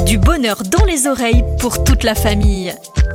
Du bonheur dans les oreilles pour toute la famille.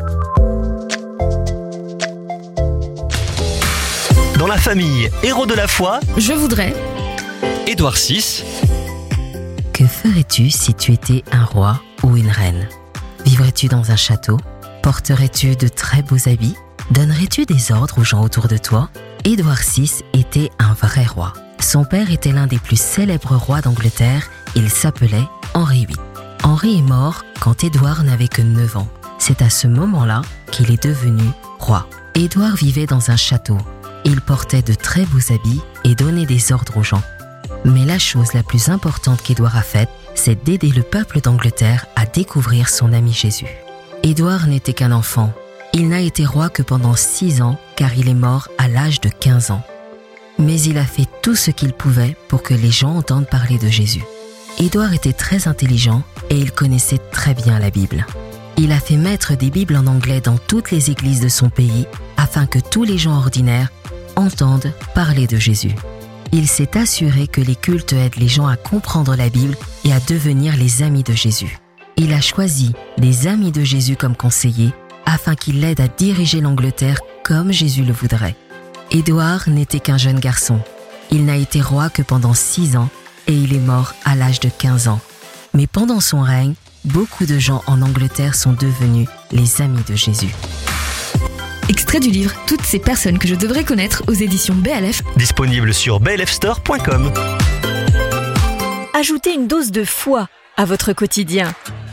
Dans la famille Héros de la foi, Je voudrais. Édouard VI. Que ferais-tu si tu étais un roi ou une reine? Vivrais-tu dans un château? Porterais-tu de très beaux habits? Donnerais-tu des ordres aux gens autour de toi? Édouard VI était un vrai roi. Son père était l'un des plus célèbres rois d'Angleterre. Il s'appelait Henri VIII. Henri est mort quand Édouard n'avait que 9 ans. C'est à ce moment-là qu'il est devenu roi. Édouard vivait dans un château. Il portait de très beaux habits et donnait des ordres aux gens. Mais la chose la plus importante qu'Édouard a faite, c'est d'aider le peuple d'Angleterre à découvrir son ami Jésus. Édouard n'était qu'un enfant. Il n'a été roi que pendant 6 ans, car il est mort à l'âge de 15 ans. Mais il a fait tout ce qu'il pouvait pour que les gens entendent parler de Jésus. Édouard était très intelligent et il connaissait très bien la Bible. Il a fait mettre des Bibles en anglais dans toutes les églises de son pays afin que tous les gens ordinaires entendent parler de Jésus. Il s'est assuré que les cultes aident les gens à comprendre la Bible et à devenir les amis de Jésus. Il a choisi les amis de Jésus comme conseillers afin qu'ils l'aident à diriger l'Angleterre comme Jésus le voudrait. Édouard n'était qu'un jeune garçon. Il n'a été roi que pendant 6 ans et il est mort à l'âge de 15 ans. Mais pendant son règne, beaucoup de gens en Angleterre sont devenus les amis de Jésus. Extrait du livre Toutes ces personnes que je devrais connaître aux éditions BLF. Disponible sur blfstore.com. Ajoutez une dose de foi à votre quotidien.